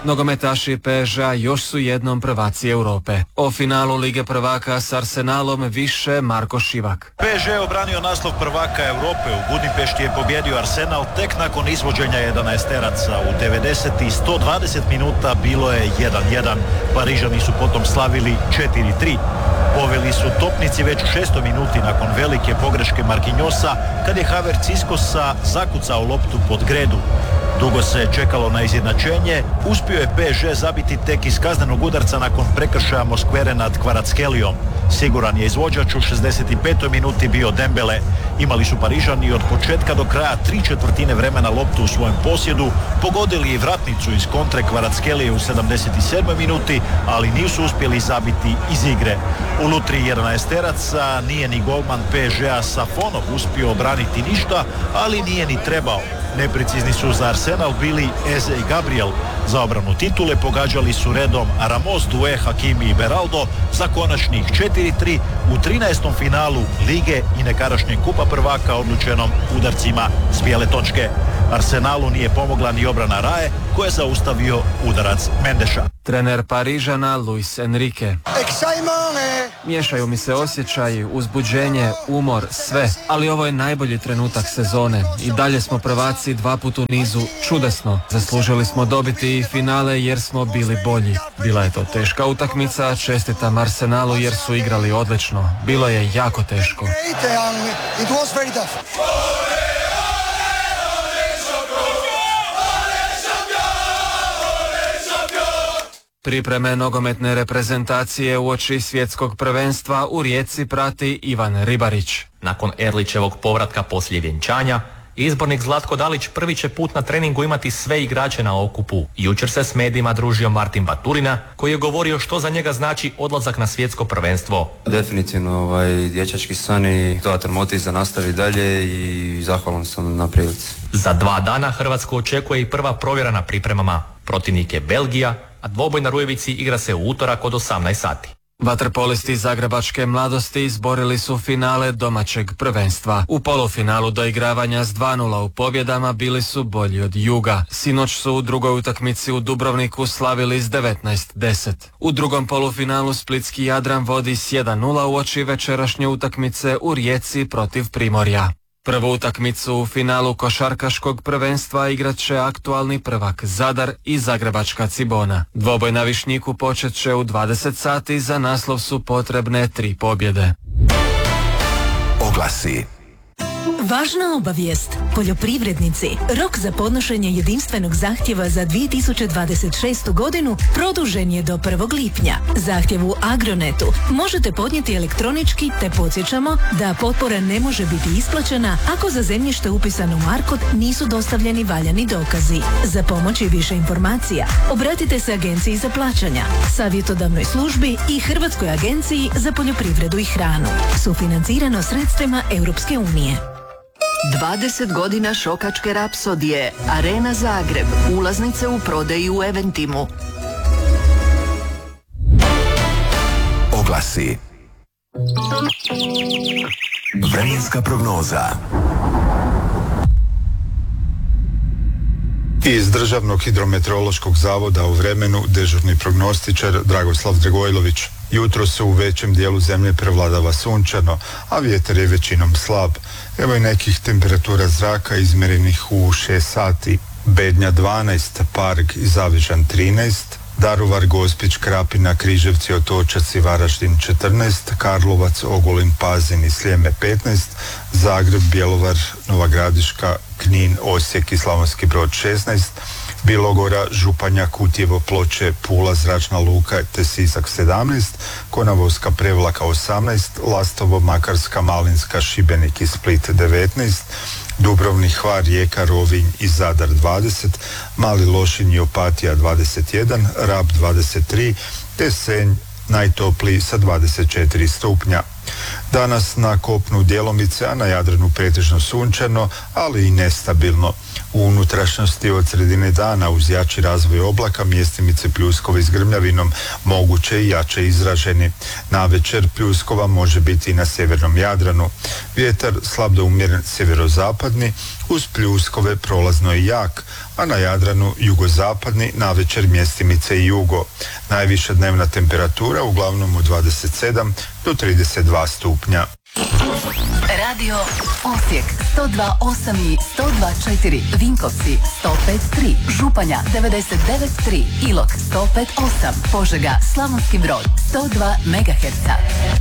Nogometaši PSG-a još su jednom prvaci Europe. O finalu Lige prvaka s Arsenalom više Marko Šivak. PSG je obranio naslov prvaka Europe. U Budimpešti je pobjedio Arsenal tek nakon izvođenja 11-teraca. U 90 i 120 minuta bilo je 1-1. Parižani su potom slavili 4-3. Poveli su topnici već u 6. minuti nakon velike pogreške Marquinhosa kad je Havertz iskosa zakucao loptu pod gredu. Dugo se čekalo na izjednačenje, uspio je PSG zabiti tek iz kaznenog udarca nakon prekršaja Moskvere nad Kvaratskhelijom. Siguran je izvođač, u 65. minuti bio Dembele. Imali su Parižani od početka do kraja 3/4 vremena loptu u svojem posjedu, pogodili i vratnicu iz kontre Kvaratskhelije u 77. minuti, ali nisu uspjeli zabiti iz igre. U lutri 11-teraca nije ni golman PSG-a Safonov uspio obraniti ništa, ali nije ni trebao. Neprecizni su za Arsenal bili Eze i Gabriel. Za obranu titule pogađali su redom Ramos, Doué, Hakimi i Beraldo za konačnih 4-3 u 13. finalu Lige i nekadašnjeg kupa prvaka odlučenom udarcima s bijele točke. Arsenalu nije pomogla ni obrana Raje koja je zaustavio udarac Mendeša. Trener Parižana Luis Enrique. Miješaju mi se osjećaji, uzbuđenje, umor, sve, ali ovo je najbolji trenutak sezone. I dalje smo prvaci 2 put u nizu, čudesno. Zaslužili smo dobiti i finale jer smo bili bolji. Bila je to teška utakmica, čestitam Arsenalu jer su igrali odlično. Bilo je jako teško. Pripreme nogometne reprezentacije uoči svjetskog prvenstva u Rijeci prati Ivan Ribarić. Nakon Erlićevog povratka poslije vjenčanja, izbornik Zlatko Dalić prvi će put na treningu imati sve igrače na okupu. Jučer se s medijima družio Martin Baturina, koji je govorio što za njega znači odlazak na svjetsko prvenstvo. Definitivno dječački san i dodatan motiv za nastavi dalje i zahvalan sam na prilici. Za 2 dana Hrvatsku očekuje i prva provjera na pripremama. Protivnik je Belgija, a dvoboj na Rujevici igra se u utorak od 18 sati. Vaterpolisti zagrebačke mladosti izborili su finale domaćeg prvenstva. U polufinalu doigravanja s 2:0 u pobjedama bili su bolji od Juga. Sinoć su u drugoj utakmici u Dubrovniku slavili s 19-10. U drugom polufinalu splitski Jadran vodi s 1:0 uoči večerašnje utakmice u Rijeci protiv Primorja. Prvu utakmicu u finalu košarkaškog prvenstva igrat će aktualni prvak Zadar i zagrebačka Cibona. Dvoboj na Višnjiku počet će u 20 sati, za naslov su potrebne 3 pobjede. Oglasi. Važna obavijest. Poljoprivrednici, rok za podnošenje jedinstvenog zahtjeva za 2026. godinu produžen je do 1. lipnja. Zahtjev u Agronetu možete podnijeti elektronički, te podsjećamo da potpora ne može biti isplaćena ako za zemljište upisano u ARKOD nisu dostavljeni valjani dokazi. Za pomoć i više informacija obratite se Agenciji za plaćanja, savjetodavnoj službi i Hrvatskoj agenciji za poljoprivredu i hranu. Sufinancirano sredstvima Europske unije. 20 godina šokačke rapsodije. Arena Zagreb. Ulaznice u prodaji u Eventimu. Oglasi. Vremenska prognoza. Iz Državnog hidrometeorološkog zavoda u vremenu dežurni prognostičar Dragoslav Dragojlović. Jutro se u većem dijelu zemlje prevladava sunčano, a vjetar je većinom slab. Evo i nekih temperatura zraka izmjerenih u 6 sati. Bednja 12, Parg i Zavižan 13, Daruvar, Gospić, Krapina, Križevci, Otočac i Varaždin 14, Karlovac, Ogulin, Pazin i Sljeme 15, Zagreb, Bjelovar, Nova Gradiška, Knin, Osijek i Slavonski Brod 16, Bilogora, Županja, Kutjevo, Ploče, Pula, Zračna luka te Sisak 17, Konavovska, Prevlaka 18, Lastovo, Makarska, Malinska, Šibenik i Split 19, Dubrovnik, Hvar, Rijeka, Rovinj i Zadar 20, Mali Lošinj i Opatija 21, Rab 23 te Senj najtopliji sa 24 stupnja. Danas na kopnu djelomice, a na Jadranu pretežno sunčano, ali i nestabilno. U unutrašnjosti od sredine dana uz jači razvoj oblaka mjestimice pljuskove s grmljavinom, moguće i jače izraženi. Navečer pljuskova može biti i na sjevernom Jadranu. Vjetar slab do umjeren sjeverozapadni, uz pljuskove prolazno i jak, a na Jadranu jugozapadni, navečer mjestimice i jugo. Najviša dnevna temperatura uglavnom od 27 do 32 stupnja. Radio Osijek 102.8 i 102.4, Vinkovci 105.3, Županja 99.3, Ilok 105.8, Požega, Slavonski Brod 102 MHz.